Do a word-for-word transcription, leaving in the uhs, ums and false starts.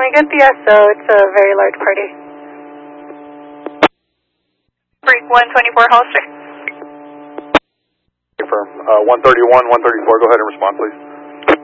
can we get the S O? It's a very large party. Break one twenty-four Hollister. Confirm. Uh, one thirty-one, one thirty-four, go ahead and respond, please.